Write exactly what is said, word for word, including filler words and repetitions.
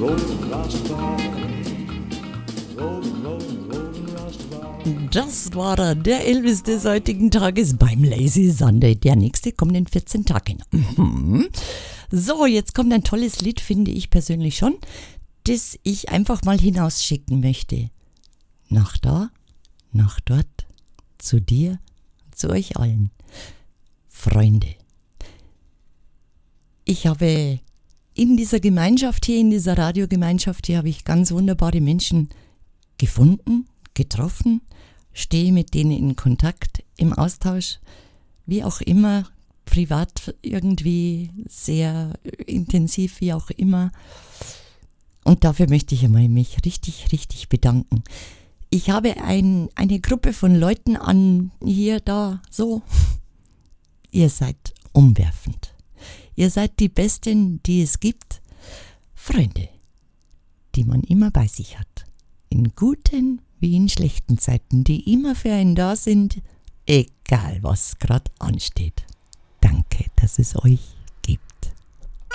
Das war er, der Elvis des heutigen Tages beim Lazy Sunday. Der nächste kommt in vierzehn Tagen. Mhm. So, jetzt kommt ein tolles Lied, finde ich persönlich schon, das ich einfach mal hinausschicken möchte. Nach da, nach dort, zu dir, zu euch allen. Freunde, ich habe in dieser Gemeinschaft hier, in dieser Radiogemeinschaft hier, habe ich ganz wunderbare Menschen gefunden, getroffen, stehe mit denen in Kontakt, im Austausch, wie auch immer, privat irgendwie sehr intensiv, wie auch immer. Und dafür möchte ich einmal mich richtig, richtig bedanken. Ich habe ein, eine Gruppe von Leuten an hier, da, so. Ihr seid umwerfend. Ihr seid die Besten, die es gibt. Freunde, die man immer bei sich hat. In guten wie in schlechten Zeiten, die immer für einen da sind, egal was gerade ansteht. Danke, dass es euch